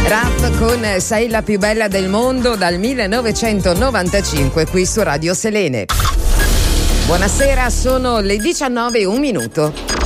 Rap con Sei la più bella del mondo dal 1995 qui su Radio Selene. Buonasera, sono le 19:01.